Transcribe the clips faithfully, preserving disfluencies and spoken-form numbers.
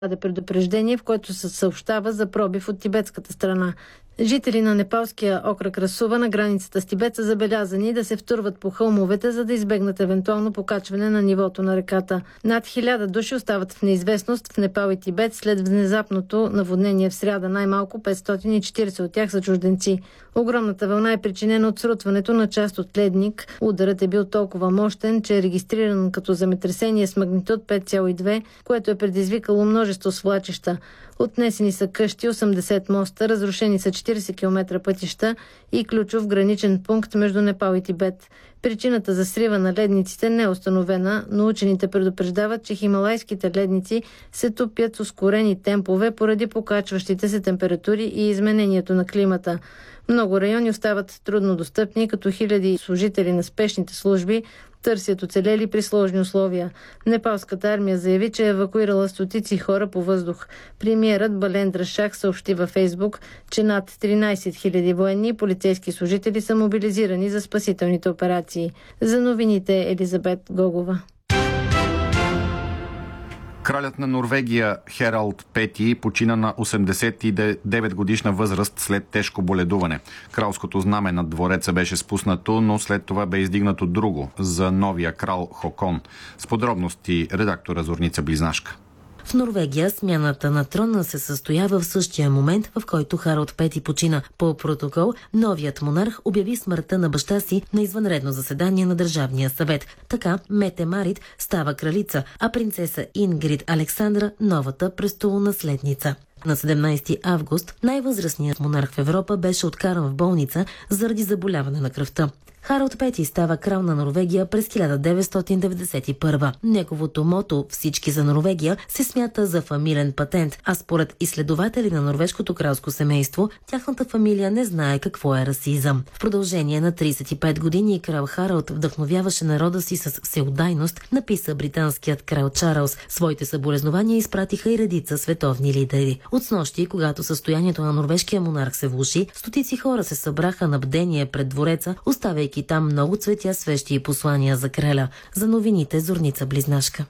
даде предупреждение, в което се съобщава за пробив от тибетската страна. Жители на непалския окръг Расува на границата с Тибет са забелязани да се втурват по хълмовете, за да избегнат евентуално покачване на нивото на реката. Над хиляда души остават в неизвестност в Непал и Тибет след внезапното наводнение в сряда. Най-малко петстотин и четиридесет от тях са чужденци. Огромната вълна е причинена от срутването на част от ледник. Ударът е бил толкова мощен, че е регистриран като земетресение с магнитуд пет цяло и две, което е предизвикало множество свлачища. Отнесени са къщи, осемдесет моста, разрушени са четиридесет километра пътища и ключов граничен пункт между Непал и Тибет. Причината за срива на ледниците не е установена, но учените предупреждават, че хималайските ледници се топят с ускорени темпове поради покачващите се температури и изменението на климата. Много райони остават трудно достъпни, като хиляди служители на спешните служби търсят оцелели при сложни условия. Непалската армия заяви, че е евакуирала стотици хора по въздух. Премиерът Балендра Шах съобщи във Фейсбук, че над тринадесет хиляди военни и полицейски служители са мобилизирани за спасителните операции. За новините Елизабет Гогова. Кралят на Норвегия Хералд Пети почина на осемдесет и девет годишна възраст след тежко боледуване. Кралското знаме над двореца беше спуснато, но след това бе издигнато друго за новия крал Хокон. С подробности редактора Зорница Близнашка. В Норвегия смяната на трона се състоява в същия момент, в който Харалд Пети почина. По протокол, новият монарх обяви смъртта на баща си на извънредно заседание на Държавния съвет. Така Мете Марит става кралица, а принцеса Ингрид Александра новата престолонаследница. На седемнадесети август най-възрастният монарх в Европа беше откаран в болница заради заболяване на кръвта. Харалд Пети става крал на Норвегия през хиляда деветстотин деветдесет и първа. Неговото мото «Всички за Норвегия» се смята за фамилен патент, а според изследователи на норвежкото кралско семейство, тяхната фамилия не знае какво е расизъм. В продължение на тридесет и пет години крал Харалд вдъхновяваше народа си с всеотдайност, написа британският крал Чарлз. Своите съболезнования изпратиха и редица световни лидери. От снощи, когато състоянието на норвежкия монарх се влоши, стотици хора се събраха на бдение пред двореца, оставяйки и там много цветя, свещи и послания за краля. За новините Зорница Близнашка.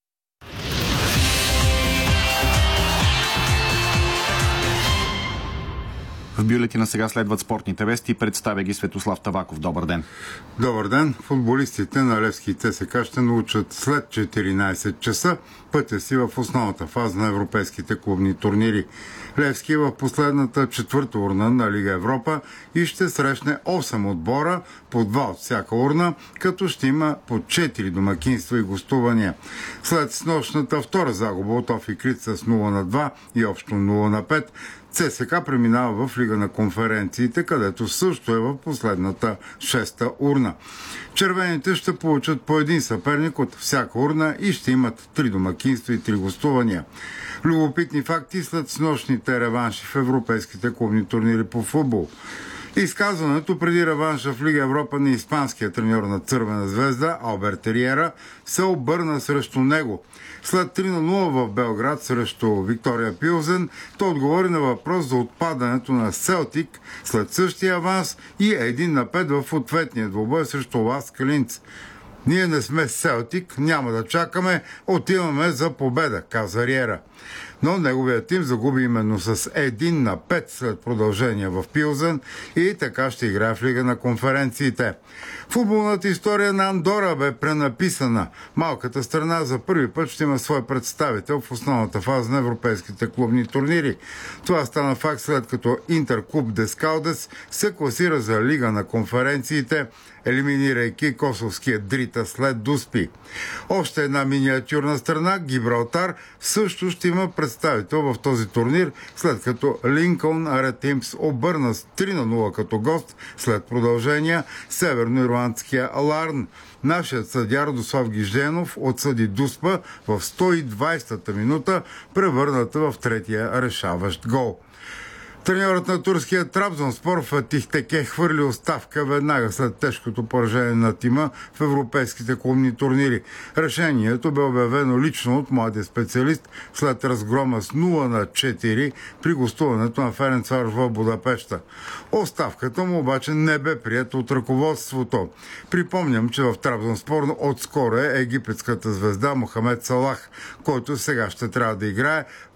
В бюлетина сега следват спортните вести. Представя ги Светослав Таваков. Добър ден. Добър ден. Футболистите на Левски и ЦСКА ще научат след четиринадесет часа пътя си в основната фаза на европейските клубни турнири. Левски е в последната четвърта урна на Лига Европа и ще срещне осем отбора, по два от всяка урна, като ще има по четири домакинства и гостувания. След снощната втора загуба от Офикрит с нула на два и общо нула на пет, ЦСКА преминава в Лига на конференциите, където също е в последната шеста урна. Червените ще получат по един съперник от всяка урна и ще имат три домакинства и три гостувания. Любопитни факти след снощните реванши в европейските клубни турнири по футбол. Изказването преди реванша в Лига Европа на испанския треньор на Цървена звезда Алберт Риера се обърна срещу него. След три на нула в Белград срещу Виктория Пилзен, той отговори на въпрос за отпадането на Селтик след същия аванс и един на пет в ответния двубой срещу Ласка Линц. Ние не сме Селтик, няма да чакаме, отиваме за победа, каза Риера. Но неговият тим загуби именно с един на пет след продължение в Пилзен и така ще играе в Лига на конференциите. Футболната история на Андора бе пренаписана. Малката страна за първи път ще има свой представител в основната фаза на европейските клубни турнири. Това стана факт след като Интерклуб Дескалдес се класира за Лига на конференциите, елиминирайки косовския Дрита след Дуспи. Още една миниатюрна страна, Гибралтар, също ще има представител в този турнир, след като Линкълн Ретимс обърна с три на нула като гост след продължения северноирландския Ларн. Нашият съдия Радослав Гижденов отсъди Дуспа в сто и двадесета минута, превърната в третия решаващ гол. Треньорът на турския Трабзонспор Фатих Теке хвърли оставка веднага след тежкото поражение на тима в европейските клубни турнири. Решението бе обявено лично от младия специалист след разгрома с нула на четири при гостуването на Ференцварош в Будапеща. Оставката му обаче не бе приета от ръководството. Припомням, че в Трабзонспор отскоро е египетската звезда Мохамед Салах, който сега ще трябва да играе